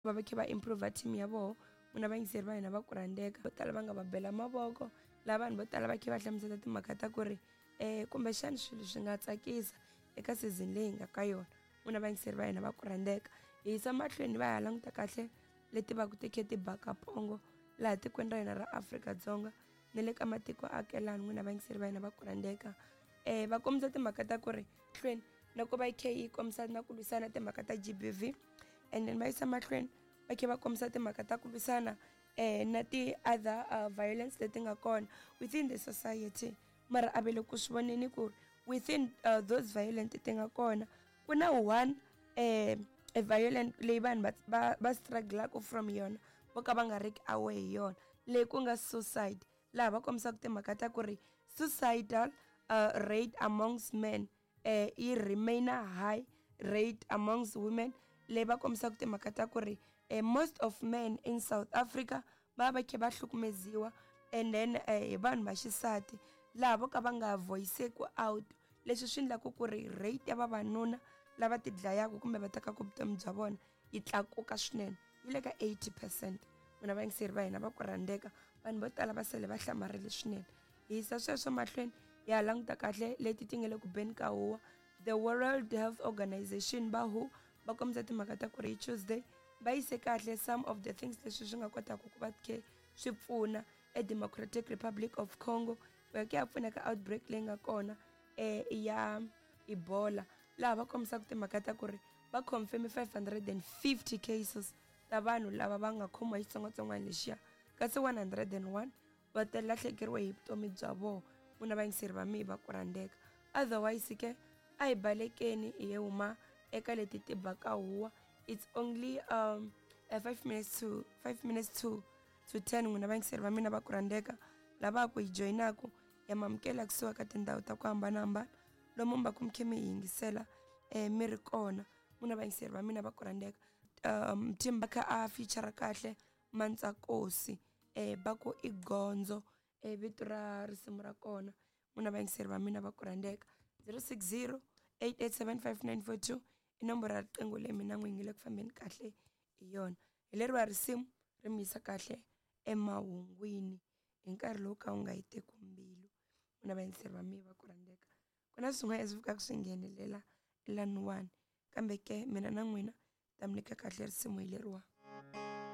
va va khe va improve team ya vona muna va yingiseri va hina va ku rhandeka vo tala va nga va bela mavoko lava vanhu vo tala va khe va hlamusela timhaka ta ku ri kumbexani swilo swi nga tsakisa eka season leyi nga ka yona muna va yingiseri va hina va ku rhandeka hi yisa mahlweni va ya languta kahle leti va ku ti khe ti baka pongo laha tikweni ra hina ra Afrika-Dzonga na le ka matiko akelani n'wina va yingiseri va hina va ku rhandeka va kombisa timhaka ta ku ri hlweni loko va khe yi kombisa na ku lwisana timhaka ta GBV and then va yisa mahlweni va khe va kombisa timhaka ta ku lwisana na ti-other violence leti nga kona within the society mara a ve le ku swi voneni ku ri within those violent ti nga kona ku na one a violent leyi vanhu va struggle-aka from yona vo ka va nga ri aware hi yona leyi ku nga suicide laha va kombisaka timhaka ta ku ri suicidal rate amongst men yi remainer high rate amongst women leyi va kombisaka timhaka ta ku ri most of men in South Africa va khe va hlukumeziwa and then hi vanhu va xisati laha vo ka va nga voiceku out leswi swi endlaku ku ri rate ya vavanuna lava ti dlayaka kumbe va tekaka vutomi bya vona yi tlakuka swinene yi le ka 80%. Muna va yingiseri va hina va ku rhandeka vanhu vo tala va sele va hlamarile swinene hi yisa sweswo mahlweni hi ya languta kahle leti ti nga le ku beni ka huwa the World Health Organization WHO va kombisa timhaka ta ku ri hi Tuesday va yise kahle some of the things leswi swi nga kotaka ku va khe swi pfuna eDemocratic Republic of Congo va ke ya pfuna ka outbreak leyi nga kona ya Ebola laha va kombisaka timhaka ta ku ri va confirm 550 cases ta vanhu lava va nga khomiwa hi xitsongwatsongwana lexiya kasi 101 va ta lahlekeriwe hi vutomi bya vona muna va yingiseri va mi va ku rhandeka otherwise ke a hi balekeni hi huma eka leti ti baka huwa it's only 5 minutes to 10 n'wina va yingiseri va mina va ku rhandeka lava ku hi joyinaku ya mamukela kusuka ka tindhawu ta ku hambanahambana lomu mi va ku mi khe mi hi yingisela mi ri kona muna va yingiseri va mina va ku rhandeka team va kha a feature kahle Mantsakosi va ku i gondzo vito ra risimu ra kona muna va yingiseri va mina va ku rhandeka 060 8875 i nomboro ya riqingho leyi mina n'winyi yi le ku fambeni kahle hi yona hi leriwa risimu ri mi yisa kahle emahungwini hi nkarhi lowu ka wu nga heteki mbilu muna va yingiseri va mi va ku rhandeka ku na swin'wana leswi fikaka swi nghenelela laniwani kambe ke mina na n'wina ta mi nyika kahle risimu hi leriwa.